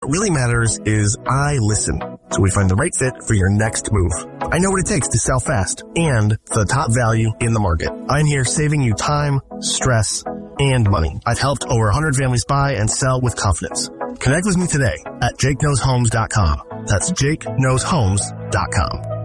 What really matters is I listen, so we find the right fit for your next move. I know what it takes to sell fast and for the top value in the market. I'm here saving you time, stress, and money. I've helped over 100 families buy and sell with confidence. Connect with me today at JakeKnowsHomes.com. That's JakeKnowsHomes.com.